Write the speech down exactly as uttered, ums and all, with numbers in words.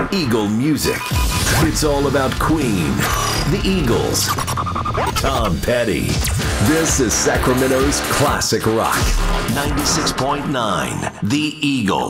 Eagle Music. It's all about Queen, the Eagles, Tom Petty. This is Sacramento's classic rock. ninety-six point nine, The Eagle.